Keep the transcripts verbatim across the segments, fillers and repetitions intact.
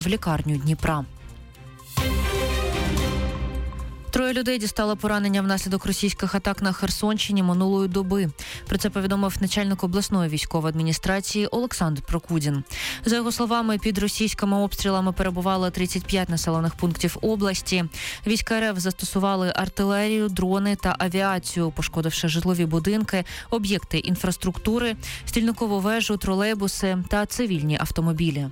в лікарню Дніпра. Троє людей дістали поранення внаслідок російських атак на Херсонщині минулої доби. Про це повідомив начальник обласної військової адміністрації Олександр Прокудін. За його словами, під російськими обстрілами перебувало тридцять п'ять населених пунктів області. Війська РФ застосували артилерію, дрони та авіацію, пошкодивши житлові будинки, об'єкти інфраструктури, стільникову вежу, тролейбуси та цивільні автомобілі.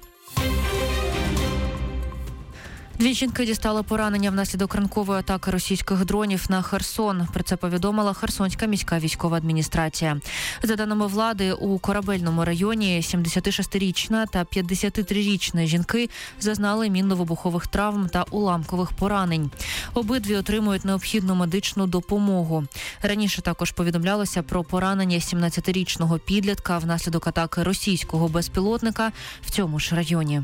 Дві жінки дістали поранення внаслідок ранкової атаки російських дронів на Херсон. Про це повідомила Херсонська міська військова адміністрація. За даними влади, у Корабельному районі сімдесятишестирічна та п'ятдесятитрирічна жінки зазнали мінно-вибухових травм та уламкових поранень. Обидві отримують необхідну медичну допомогу. Раніше також повідомлялося про поранення сімнадцятирічного підлітка внаслідок атаки російського безпілотника в цьому ж районі.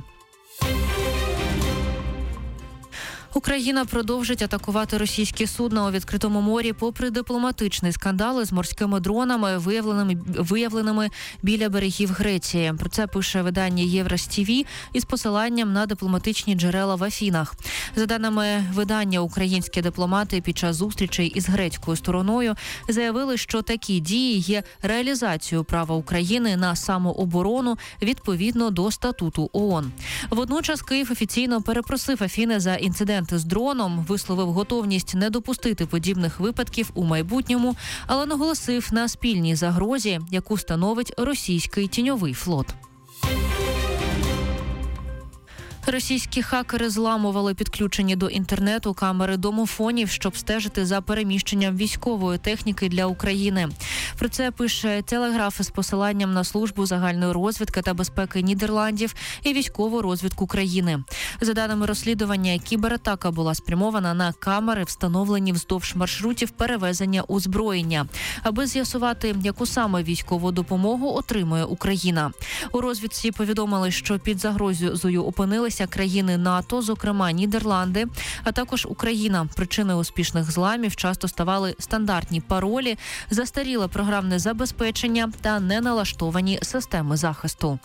Україна продовжить атакувати російські судна у відкритому морі попри дипломатичний скандал з морськими дронами, виявленими, виявленими біля берегів Греції. Про це пише видання Єврос ТІВІ із посиланням на дипломатичні джерела в Афінах. За даними видання, українські дипломати під час зустрічей із грецькою стороною заявили, що такі дії є реалізацією права України на самооборону відповідно до статуту ООН. Водночас Київ офіційно перепросив Афіни за інцидент з дроном, висловив готовність не допустити подібних випадків у майбутньому, але наголосив на спільній загрозі, яку становить російський тіньовий флот. Російські хакери зламували підключені до інтернету камери домофонів, щоб стежити за переміщенням військової техніки для України. Про це пише Телеграф із посиланням на службу загальної розвідки та безпеки Нідерландів і військову розвідку країни. За даними розслідування, кібератака була спрямована на камери, встановлені вздовж маршрутів перевезення озброєння, аби з'ясувати, яку саме військову допомогу отримує Україна. У розвідці повідомили, що під загрозою опинилися країни НАТО, зокрема Нідерланди, а також Україна. Причиною успішних зламів часто ставали стандартні паролі, застаріле програмне забезпечення та неналаштовані системи захисту.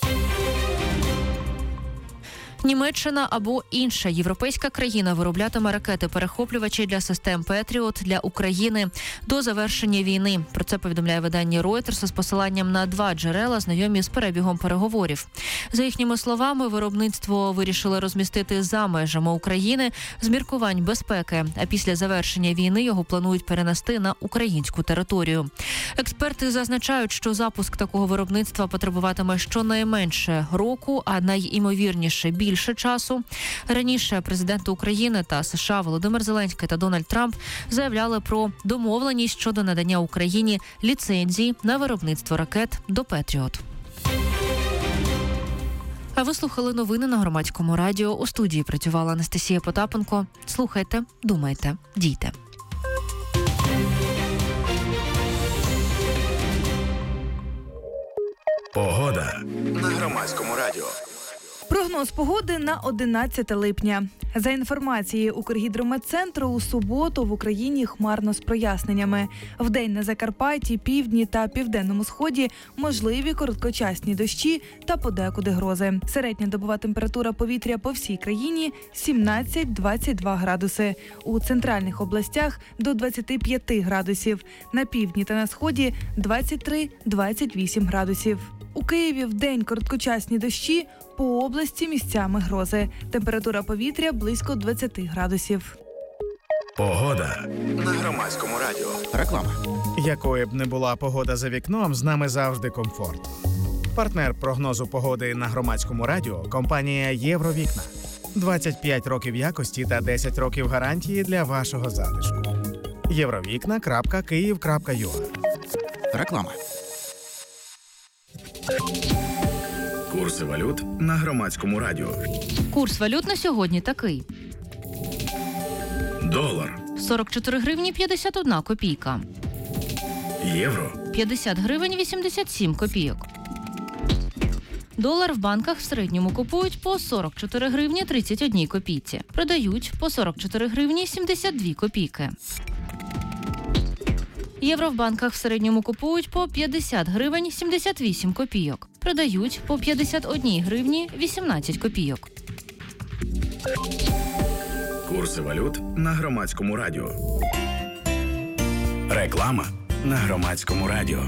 Німеччина або інша європейська країна вироблятиме ракети-перехоплювачі для систем «Петріот» для України до завершення війни. Про це повідомляє видання Reuters з посиланням на два джерела, знайомі з перебігом переговорів. За їхніми словами, виробництво вирішили розмістити за межами України з міркувань безпеки, а після завершення війни його планують перенести на українську територію. Експерти зазначають, що запуск такого виробництва потребуватиме щонайменше року, а найімовірніше більше більше часу. Раніше президенти України та США Володимир Зеленський та Дональд Трамп заявляли про домовленість щодо надання Україні ліцензій на виробництво ракет до «Петріот». А ви слухали новини на Громадському радіо. У студії працювала Анастасія Потапенко. Слухайте, думайте, дійте. Погода на Громадському радіо. Прогноз погоди на одинадцяте липня. За інформацією Укргідрометцентру, у суботу в Україні хмарно з проясненнями. Вдень на Закарпатті, півдні та південному сході можливі короткочасні дощі та подекуди грози. Середня добова температура повітря по всій країні – сімнадцять-двадцять два градуси. У центральних областях – до двадцяти п'яти градусів. На півдні та на сході – двадцять три - двадцять вісім градусів. У Києві вдень короткочасні дощі, по області місцями грози. Температура повітря близько двадцяти градусів. Погода на Громадському радіо. Реклама. Якою б не була погода за вікном, з нами завжди комфорт. Партнер прогнозу погоди на Громадському радіо – компанія «Євровікна». двадцять п'ять років якості та десять років гарантії для вашого затишку. євровікна крапка київ крапка ю а. Реклама. Курси валют на Громадському радіо. Курс валют на сьогодні такий. Долар. сорок чотири гривні п'ятдесят одна копійка. Євро. п'ятдесят гривень вісімдесят сім копійок. Долар в банках в середньому купують по сорок чотири гривні тридцять одна копійці. Продають по сорок чотири гривні сімдесят дві копійки. Євро в банках в середньому купують по п'ятдесят гривень сімдесят вісім копійок. Продають по п'ятдесят одна гривні вісімнадцять копійок. Курси валют на Громадському радіо. Реклама на Громадському радіо.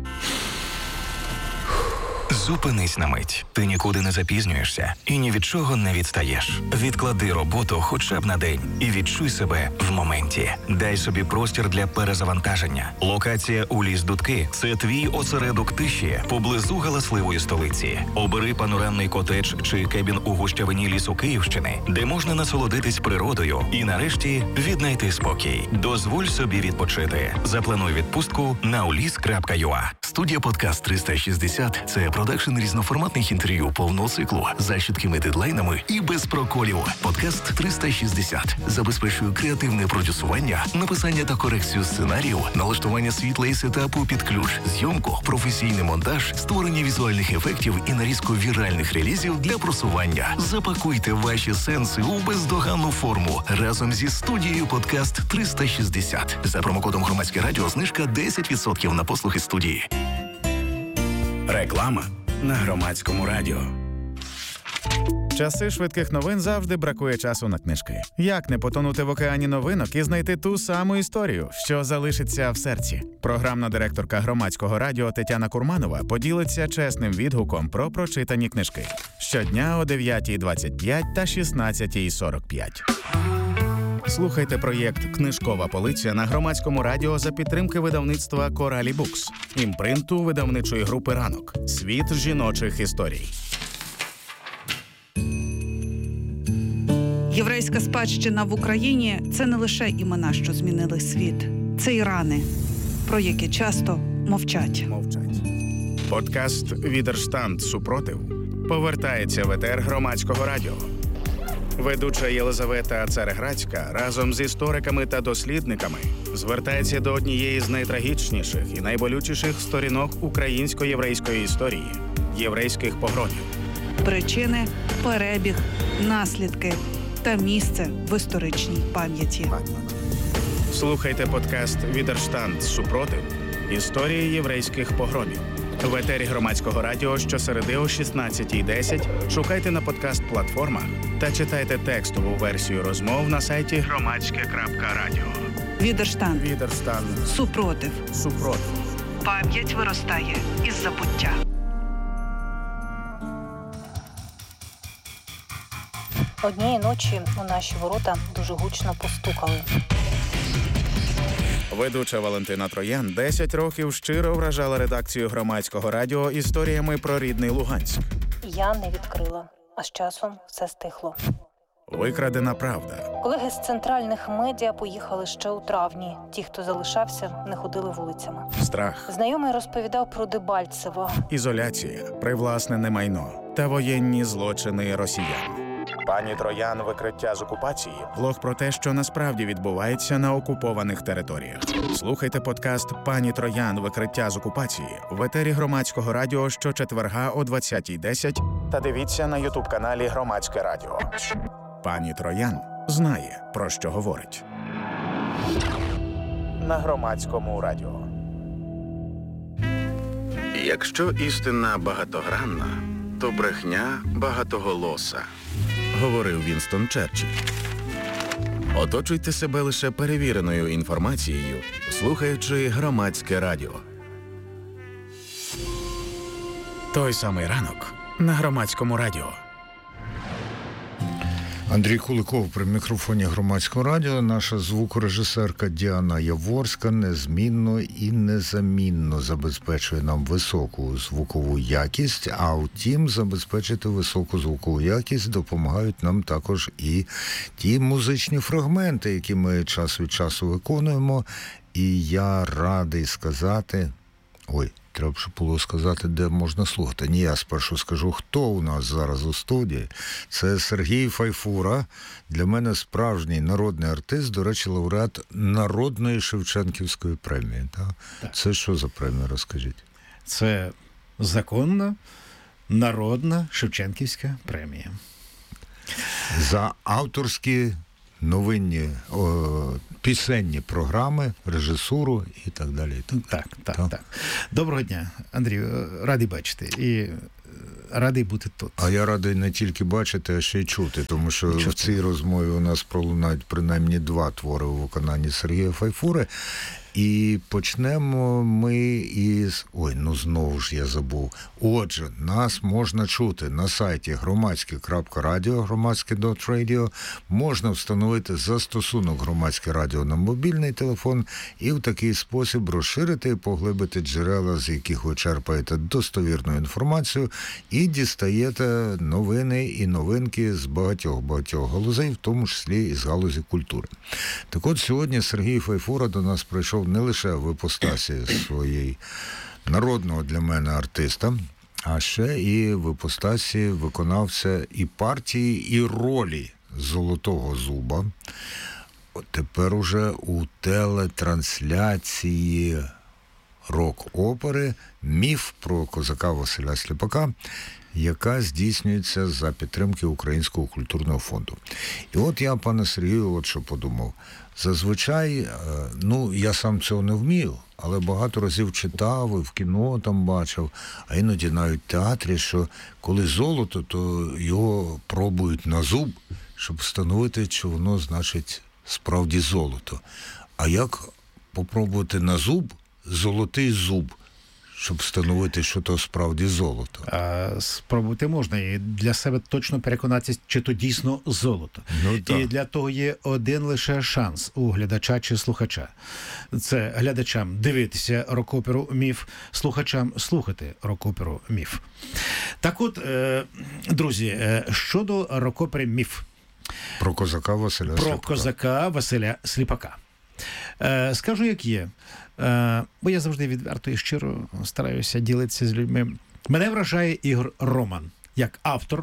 Зупинись на мить. Ти нікуди не запізнюєшся і ні від чого не відстаєш. Відклади роботу хоча б на день і відчуй себе в моменті. Дай собі простір для перезавантаження. Локація у Ліс-Дудки – це твій осередок тиші поблизу галасливої столиці. Обери панорамний котедж чи кебін у гущавині лісу Київщини, де можна насолодитись природою і нарешті віднайти спокій. Дозволь собі відпочити. Заплануй відпустку на уліс крапка ю а. Студія «Подкаст триста шістдесят» – це продакшн різноформатних інтерв'ю повного циклу за чіткими дедлайнами і без проколів. «Подкаст триста шістдесят» забезпечує креативне продюсування, написання та корекцію сценарію, налаштування світла і сетапу під ключ, зйомку, професійний монтаж, створення візуальних ефектів і нарізку віральних релізів для просування. Запакуйте ваші сенси у бездоганну форму разом зі студією «Подкаст триста шістдесят». За промокодом «Громадське радіо» знижка десять відсотків на послуги студії. Реклама на Громадському радіо. В часи швидких новин завжди бракує часу на книжки. Як не потонути в океані новинок і знайти ту саму історію, що залишиться в серці? Програмна директорка Громадського радіо Тетяна Курманова поділиться чесним відгуком про прочитані книжки. Щодня о дев'ятій двадцять п'ять та шістнадцятій сорок п'ять. Слухайте проєкт «Книжкова полиця» на Громадському радіо за підтримки видавництва «Коралі Букс», імпринту видавничої групи «Ранок». Світ жіночих історій. Єврейська спадщина в Україні – це не лише імена, що змінили світ. Це і рани, про які часто мовчать. Мовчать. Подкаст «Відерштанд. Супротив» повертається в етер Громадського радіо. Ведуча Єлизавета Цареградська разом з істориками та дослідниками звертається до однієї з найтрагічніших і найболючіших сторінок українсько-єврейської історії – єврейських погромів. Причини, перебіг, наслідки та місце в історичній пам'яті. Слухайте подкаст «Відерштанд. Супротив. Історії єврейських погромів». В етері Громадського радіо щосереди о шістнадцятій десять шукайте на подкаст-платформах та читайте текстову версію розмов на сайті громадське крапка радіо. Відерштанд. Відерштанд. Супротив. Супротив. Пам'ять виростає із забуття. Однієї ночі у наші ворота дуже гучно постукали. Ведуча Валентина Троян десять років щиро вражала редакцію Громадського радіо історіями про рідний Луганськ. Я не відкрила, а з часом все стихло. Викрадена правда. Колеги з центральних медіа поїхали ще у травні. Ті, хто залишався, не ходили вулицями. Страх. Знайомий розповідав про Дебальцево. Ізоляція, привласнене майно та воєнні злочини росіян. Пані Троян «Викриття з окупації» – блог про те, що насправді відбувається на окупованих територіях. Слухайте подкаст «Пані Троян. Викриття з окупації» в етері Громадського радіо щочетверга о двадцятій десять та дивіться на ютуб-каналі Громадське радіо. Пані Троян знає, про що говорить. На Громадському радіо. Якщо істина багатогранна, то брехня багатоголоса, говорив Вінстон Черчилль. Оточуйте себе лише перевіреною інформацією, слухаючи Громадське радіо. Той самий ранок на Громадському радіо. Андрій Куликов при мікрофоні Громадського радіо. Наша звукорежисерка Діана Яворська незмінно і незамінно забезпечує нам високу звукову якість, а втім, забезпечити високу звукову якість допомагають нам також і ті музичні фрагменти, які ми час від часу виконуємо. І я радий сказати... Ой, треба б було сказати, де можна слухати. Ні, я спершу скажу, хто у нас зараз у студії. Це Сергій Файфура. Для мене справжній народний артист, до речі, лауреат Народної Шевченківської премії. Так? Так. Це що за премія, розкажіть? Це законна Народна Шевченківська премія. За авторські новинні о, пісенні програми, режисуру і так далі. Так, так, так. так. Доброго дня, Андрію, радий бачити. І радий бути тут. А я радий не тільки бачити, а ще й чути, тому що чути. В цій розмові у нас пролунають принаймні два твори у виконанні Сергія Файфури. І почнемо ми із... Ой, ну знову ж я забув. Отже, нас можна чути на сайті громадське крапка радіо, громадське крапка радіо. Можна встановити застосунок «Громадське радіо» на мобільний телефон і в такий спосіб розширити і поглибити джерела, з яких ви черпаєте достовірну інформацію і дістаєте новини і новинки з багатьох-багатьох галузей, в тому числі і з галузі культури. Так от сьогодні Сергій Файфура до нас прийшов не лише в іпостасі своєї народного для мене артиста, а ще і в іпостасі виконавця і партії, і ролі Золотого Зуба. От тепер уже у телетрансляції рок-опери «Міф» про козака Василя Сліпака, яка здійснюється за підтримки Українського культурного фонду. І от я, пане Сергію, от що подумав. Зазвичай, ну, я сам цього не вмію, але багато разів читав і в кіно там бачив, а іноді навіть в театрі, що коли золото, то його пробують на зуб, щоб встановити, чи воно, значить, справді золото. А як попробувати на зуб золотий зуб, щоб встановити, що то справді золото? А, спробувати можна і для себе точно переконатися, чи то дійсно золото. Ну, і для того є один лише шанс у глядача чи слухача. Це глядачам дивитися рок-оперу «Міф», слухачам слухати рок-оперу «Міф». Так от, е, друзі, е, щодо рок-опери «Міф». Про козака Василя Про Сліпака. козака Василя Сліпака. Е, скажу, як є. Е, бо я завжди відверто і щиро стараюся ділитися з людьми. Мене вражає Ігор Роман як автор.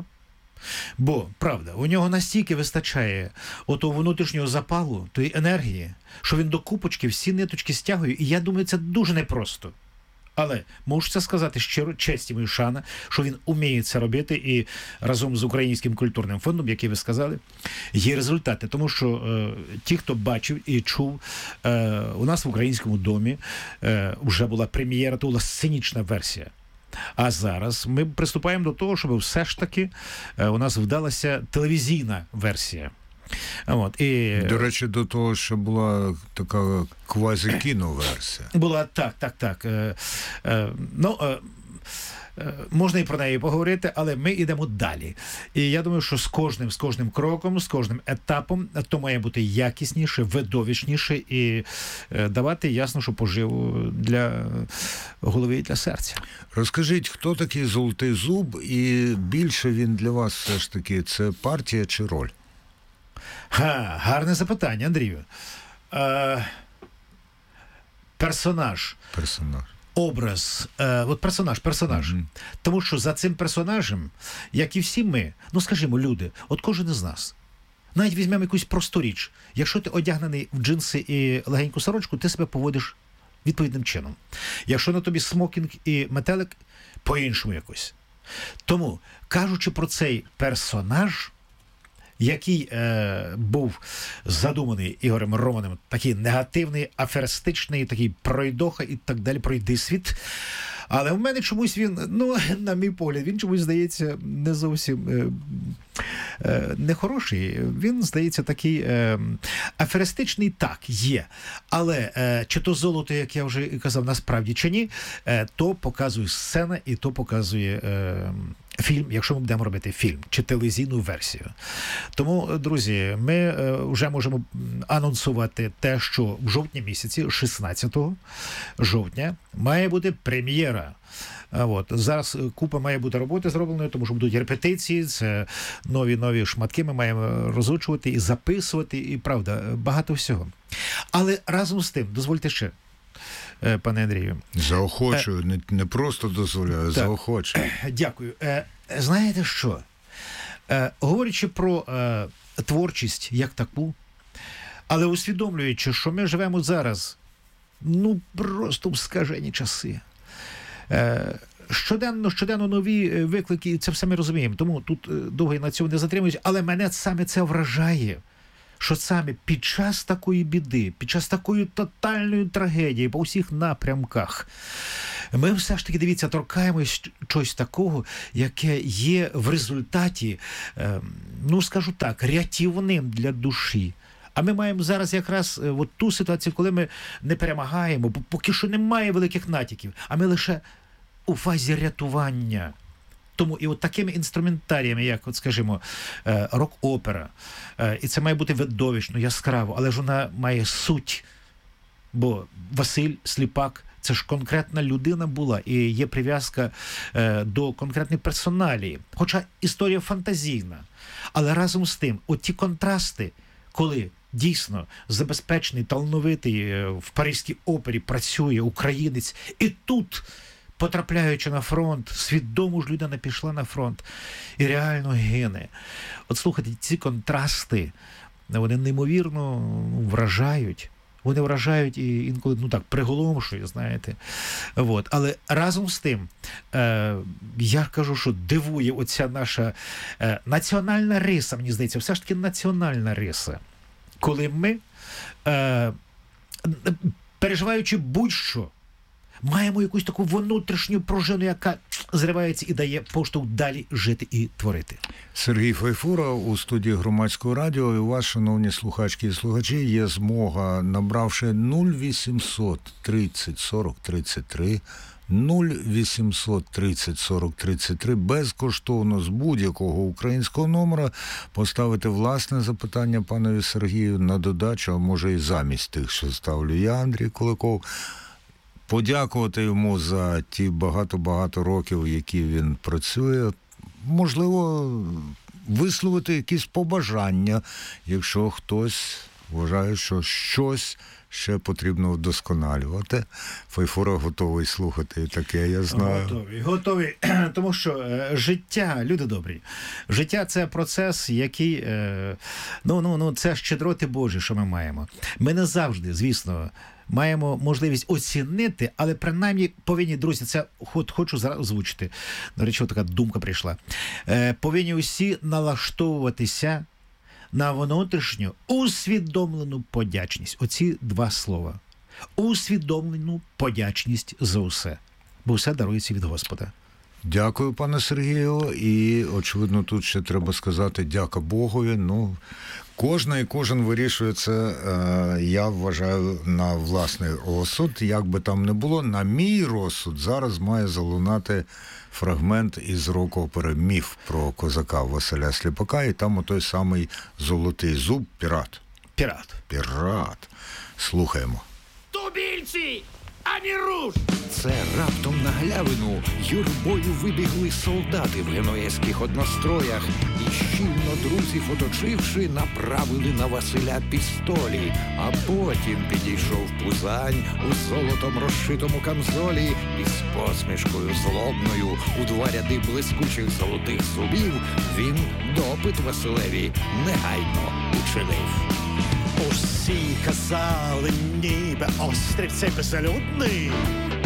Бо, правда, у нього настільки вистачає отого внутрішнього запалу, тої енергії, що він до купочки всі ниточки стягує. І я думаю, це дуже непросто. Але можу це сказати щиро, честь йому і шана, що він уміє це робити, і разом з Українським культурним фондом, який ви сказали, є результати. Тому що е, ті, хто бачив і чув, е, у нас в Українському домі е, вже була прем'єра, то була сценічна версія. А зараз ми приступаємо до того, щоб все ж таки е, у нас вдалася телевізійна версія. От, і... До речі, до того, що була така квазі-кіно-версія. Була, так, так, так. Е, е, ну, е, е, можна і про неї поговорити, але ми йдемо далі. І я думаю, що з кожним, з кожним кроком, з кожним етапом, то має бути якісніше, видовищніше і е, давати ясно, що поживу для голови і для серця. Розкажіть, хто такий Золотий Зуб, і більше він для вас все ж таки, це партія чи роль? Ха, гарне запитання, Андрію. Е, персонаж. Персонаж. Образ. Е, от персонаж, персонаж. Mm-hmm. Тому що за цим персонажем, як і всі ми, ну скажімо, люди, от кожен із нас, навіть візьмемо якусь просту річ. Якщо ти одягнений в джинси і легеньку сорочку, ти себе поводиш відповідним чином. Якщо на тобі смокінг і метелик, по-іншому якось. Тому, кажучи про цей персонаж, який е, був задуманий Ігорем Романем, такий негативний, аферистичний, такий пройдоха і так далі, пройди світ. Але в мене чомусь він, ну, на мій погляд, він чомусь здається не зовсім е, е, нехороший. Він, здається, такий е, аферистичний, так, є. Але е, чи то золото, як я вже казав, насправді чи ні, е, то показує сцена і то показує е, фільм, якщо ми будемо робити фільм чи телевізійну версію. Тому, друзі, ми е, вже можемо анонсувати те, що в жовтні місяці, шістнадцятого жовтня, має бути прем'єра. От. Зараз купа має бути роботи зробленої, тому що будуть репетиції, це нові-нові шматки ми маємо розучувати і записувати, і, правда, багато всього. Але разом з тим, дозвольте ще, пане Андрію. Заохочую, не, не просто дозволяю, заохочую. Дякую. Знаєте що? Говорячи про творчість як таку, але усвідомлюючи, що ми живемо зараз, ну, просто в скажені часи. Щоденно, щоденно нові виклики, і це все ми розуміємо. Тому тут довго я на цьому не затримуюсь, але мене саме це вражає. Що саме під час такої біди, під час такої тотальної трагедії по всіх напрямках, Ми все ж таки, дивіться, торкаємось чогось такого, яке є в результаті, ну, скажу так, рятівним для душі. А ми маємо зараз якраз от ту ситуацію, коли ми не перемагаємо, бо поки що немає великих натяків, а ми лише у фазі рятування. Тому і от такими інструментаріями, як, от, скажімо, рок-опера, і це має бути видовищно, яскраво, але ж вона має суть, бо Василь Сліпак – це ж конкретна людина була, і є прив'язка до конкретної персоналії. Хоча історія фантазійна, але разом з тим, от ті контрасти, коли дійсно забезпечений, талановитий в Паризькій опері працює українець, і тут, потрапляючи на фронт, свідомо ж людина пішла на фронт і реально гине. От слухайте, ці контрасти, вони неймовірно вражають. Вони вражають і інколи, ну так, приголомшують, знаєте. От. Але разом з тим, е, я кажу, що дивує оця наша е, національна риса, мені здається, все ж таки національна риса. Коли ми, е, переживаючи будь-що, маємо якусь таку внутрішню пружину, яка зривається і дає поштовх далі жити і творити. Сергій Файфура у студії Громадського радіо. І у вас, шановні слухачки і слухачі, є змога, набравши нуль вісімсот тридцять сорок тридцять три, нуль вісімсот тридцять сорок тридцять три, безкоштовно з будь-якого українського номера поставити власне запитання панові Сергію на додачу, а може і замість тих, що ставлю я, Андрій Куликов. Подякувати йому за ті багато-багато років, які він працює. Можливо, висловити якісь побажання, якщо хтось вважає, що щось ще потрібно вдосконалювати. Файфура готовий слухати і таке, я знаю. Готові, готові. Тому що е, життя, люди добрі, життя – це процес, який, е, ну, ну, ну, це щедроти Божі, що ми маємо. Ми не завжди, звісно, маємо можливість оцінити, але принаймні повинні, друзі, це хочу зараз озвучити. До речі, така думка прийшла. Е, повинні усі налаштовуватися на внутрішню усвідомлену подячність. Оці два слова. Усвідомлену подячність за усе. Бо все дарується від Господа. Дякую, пане Сергію. І, очевидно, тут ще треба сказати дяка Богові. Ну, кожна і кожен вирішує це, я вважаю, на власний розсуд. Як би там не було, на мій розсуд зараз має залунати фрагмент із рок-опери «Міф» про козака Василя Сліпака, і там отой самий золотий зуб «Пірат». Пірат. Пірат. Слухаємо. Тубільці! Ані руш! Це раптом на галявину юрбою вибігли солдати в генуезьких одностроях і, щільно друзів оточивши, направили на Василя пістолі. А потім підійшов Пузань у золотом розшитому камзолі і з посмішкою злобною у два ряди блискучих золотих зубів він допит Василеві негайно учинив. Усі казали, ніби острів цей безлюдний,